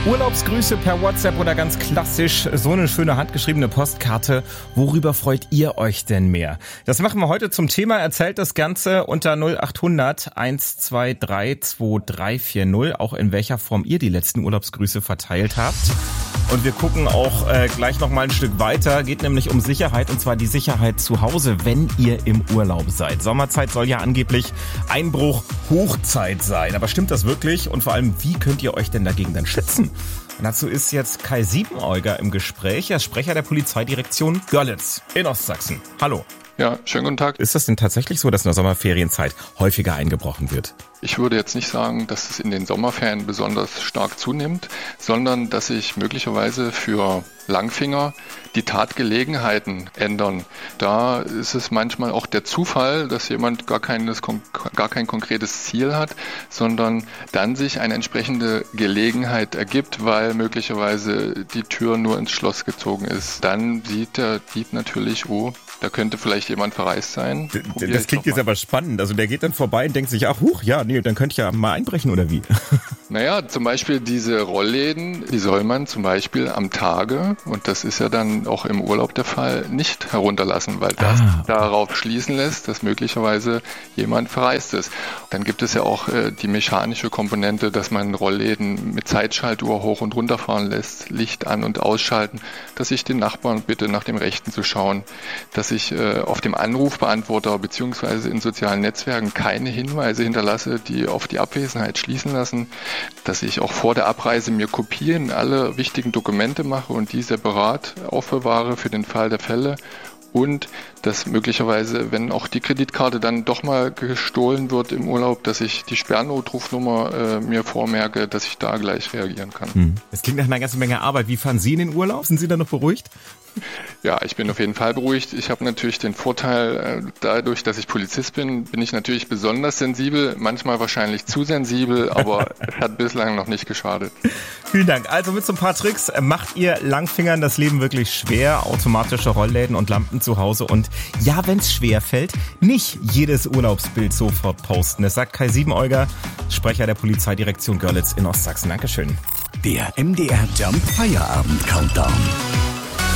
Urlaubsgrüße per WhatsApp oder ganz klassisch so eine schöne handgeschriebene Postkarte. Worüber freut ihr euch denn mehr? Das machen wir heute zum Thema. Erzählt das Ganze unter 0800 123 2340, auch in welcher Form ihr die letzten Urlaubsgrüße verteilt habt. Und wir gucken auch gleich noch mal ein Stück weiter. Geht nämlich um Sicherheit, und zwar die Sicherheit zu Hause, wenn ihr im Urlaub seid. Sommerzeit soll ja angeblich Einbruch Hochzeit sein. Aber stimmt das wirklich? Und vor allem, wie könnt ihr euch denn dagegen dann schützen? Und dazu ist jetzt Kai Siebenäuger im Gespräch, er ist Sprecher der Polizeidirektion Görlitz in Ostsachsen. Hallo. Ja, schönen guten Tag. Ist das denn tatsächlich so, dass in der Sommerferienzeit häufiger eingebrochen wird? Ich würde jetzt nicht sagen, dass es in den Sommerferien besonders stark zunimmt, sondern dass sich möglicherweise für Langfinger die Tatgelegenheiten ändern. Da ist es manchmal auch der Zufall, dass jemand gar kein konkretes Ziel hat, sondern dann sich eine entsprechende Gelegenheit ergibt, weil möglicherweise die Tür nur ins Schloss gezogen ist. Dann sieht der Dieb natürlich, oh, da könnte vielleicht jemand verreist sein. Das klingt jetzt aber spannend. Also der geht dann vorbei und denkt sich, ach huch, ja, nee, dann könnte ich ja mal einbrechen oder wie? Naja, zum Beispiel diese Rollläden, die soll man zum Beispiel am Tage, und das ist ja dann auch im Urlaub der Fall, nicht herunterlassen, weil das darauf schließen lässt, dass möglicherweise jemand verreist ist. Dann gibt es ja auch die mechanische Komponente, dass man Rollläden mit Zeitschaltuhr hoch und runter fahren lässt, Licht an- und ausschalten, dass ich den Nachbarn bitte nach dem Rechten zu schauen, dass ich auf dem Anrufbeantworter bzw. in sozialen Netzwerken keine Hinweise hinterlasse, die auf die Abwesenheit schließen lassen, dass ich auch vor der Abreise mir Kopien aller wichtigen Dokumente mache und die separat aufbewahre für den Fall der Fälle. Und dass möglicherweise, wenn auch die Kreditkarte dann doch mal gestohlen wird im Urlaub, dass ich die Sperrnotrufnummer mir vormerke, dass ich da gleich reagieren kann. Das klingt nach einer ganzen Menge Arbeit. Wie fahren Sie in den Urlaub? Sind Sie da noch beruhigt? Ja, ich bin auf jeden Fall beruhigt. Ich habe natürlich den Vorteil, dadurch, dass ich Polizist bin, bin ich natürlich besonders sensibel, manchmal wahrscheinlich zu sensibel, aber es hat bislang noch nicht geschadet. Vielen Dank. Also mit so ein paar Tricks macht ihr Langfingern das Leben wirklich schwer. Automatische Rollläden und Lampen zu Hause. Und ja, wenn es schwer fällt, nicht jedes Urlaubsbild sofort posten. Das sagt Kai Siebenäuger, Sprecher der Polizeidirektion Görlitz in Ostsachsen. Dankeschön. Der MDR Jump Feierabend Countdown.